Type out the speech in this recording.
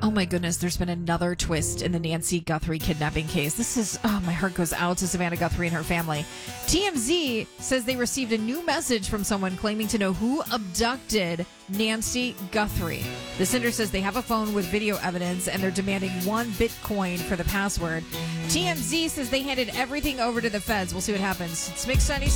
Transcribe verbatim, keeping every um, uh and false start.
Oh my goodness, there's been another twist in the Nancy Guthrie kidnapping case. This is, oh, my heart goes out to Savannah Guthrie and her family. T M Z says they received a new message from someone claiming to know who abducted Nancy Guthrie. The sender says they have a phone with video evidence and they're demanding one Bitcoin for the password. T M Z says they handed everything over to the feds. We'll see what happens. It's Mix ninety-six.